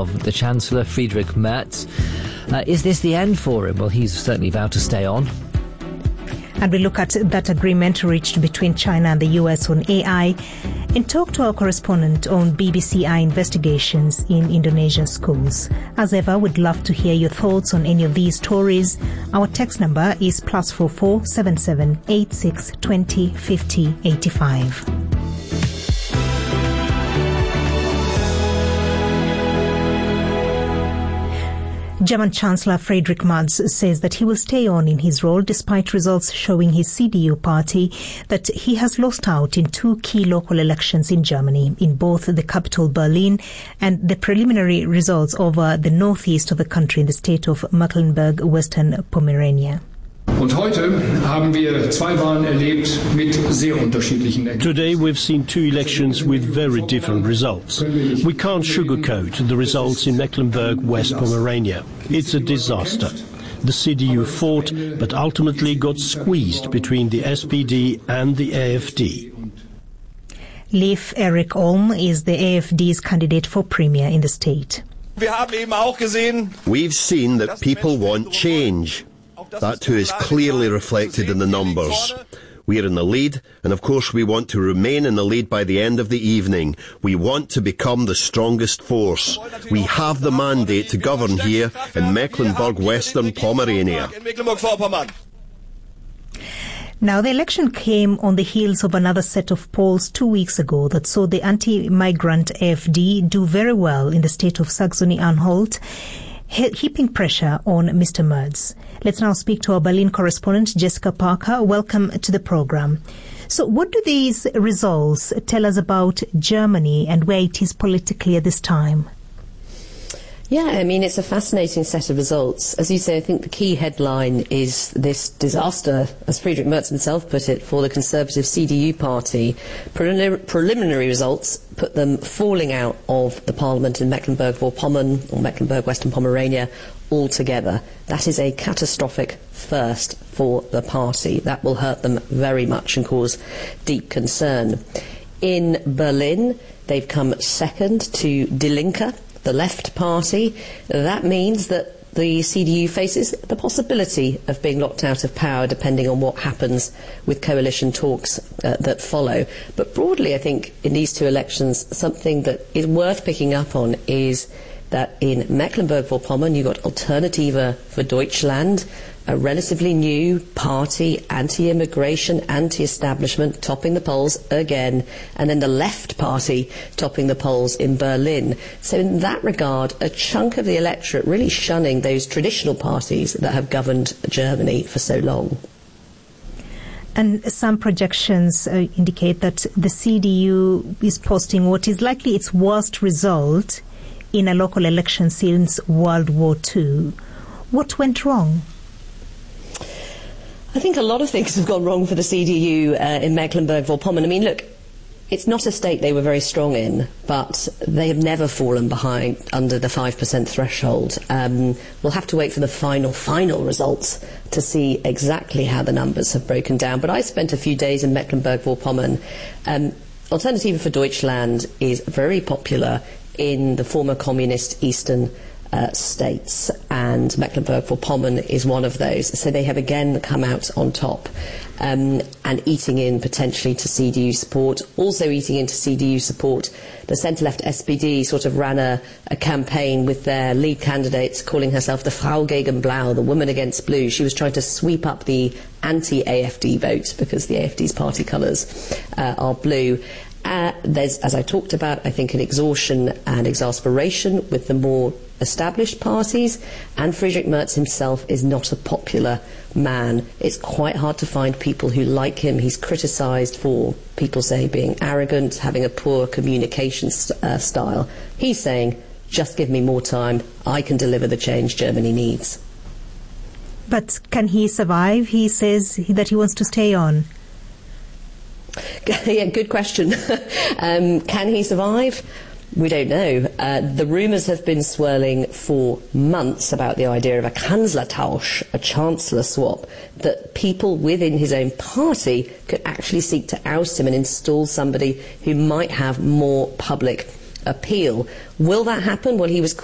of the Chancellor, Friedrich Merz. Is this the end for him? Well, he's certainly vowed to stay on. And we look at that agreement reached between China and the US on AI and talk to our correspondent on BBCI investigations in Indonesian schools. As ever, we'd love to hear your thoughts on any of these stories. Our text number is +44 77 86 20 50 85. German Chancellor Friedrich Merz says that he will stay on in his role despite results showing his CDU party that he has lost out in two key local elections in Germany, in both the capital Berlin and the preliminary results over the northeast of the country in the state of Mecklenburg-Western Pomerania. Und heute haben wir zwei Wahlen erlebt mit sehr unterschiedlichen Ergebnissen. Today we've seen two elections with very different results. We can't sugarcoat the results in Mecklenburg-West Pomerania. It's a disaster. The CDU fought, but ultimately got squeezed between the SPD and the AfD. Leif Erik Olm is the AfD's candidate for premier in the state. We've seen that people want change. That too is clearly reflected in the numbers. We're in the lead, and of course we want to remain in the lead by the end of the evening. We want to become the strongest force. We have the mandate to govern here in Mecklenburg-Western Pomerania. Now, the election came on the heels of another set of polls 2 weeks ago that saw the anti-migrant AfD do very well in the state of Saxony-Anhalt, heaping pressure on Mr. Merz. Let's now speak to our Berlin correspondent, Jessica Parker. Welcome to the program. So what do these results tell us about Germany and where it is politically at this time? Yeah, I mean, it's a fascinating set of results. As you say, I think the key headline is this disaster, as Friedrich Merz himself put it, for the Conservative CDU party. Preliminary results put them falling out of the parliament in Mecklenburg-Vorpommern or Mecklenburg-Western Pomerania altogether. That is a catastrophic first for the party. That will hurt them very much and cause deep concern. In Berlin, they've come second to Die Linke, the left party. That means that the CDU faces the possibility of being locked out of power depending on what happens with coalition talks that follow. But broadly, I think in these two elections, something that is worth picking up on is that in Mecklenburg-Vorpommern you've got Alternative für Deutschland, a relatively new party, anti-immigration, anti-establishment, topping the polls again, and then the left party topping the polls in Berlin. So in that regard, a chunk of the electorate really shunning those traditional parties that have governed Germany for so long. And some projections indicate that the CDU is posting what is likely its worst result in a local election since World War II. What went wrong? I think a lot of things have gone wrong for the CDU in Mecklenburg-Vorpommern. I mean, look, it's not a state they were very strong in, but they have never fallen behind under the 5% threshold. We'll have to wait for the final results to see exactly how the numbers have broken down. But I spent a few days in Mecklenburg-Vorpommern. Alternative für Deutschland is very popular in the former communist eastern states, and Mecklenburg-Vorpommern is one of those. So they have again come out on top and eating in potentially to CDU support. Also eating into CDU support, the centre-left SPD sort of ran a campaign with their lead candidates calling herself the Frau gegen Blau, the woman against blue. She was trying to sweep up the anti-AfD vote because the AfD's party colours are blue. There's, as I talked about, I think an exhaustion and exasperation with the more established parties, and Friedrich Merz himself is not a popular man. It's quite hard to find people who like him. He's criticised for, people say, being arrogant, having a poor communication style. He's saying, just give me more time, I can deliver the change Germany needs. But can he survive? He says that he wants to stay on. Yeah, good question. Can he survive? We don't know. The rumours have been swirling for months about the idea of a Kanzlertausch, a chancellor swap, that people within his own party could actually seek to oust him and install somebody who might have more public appeal. Will that happen? Well, he was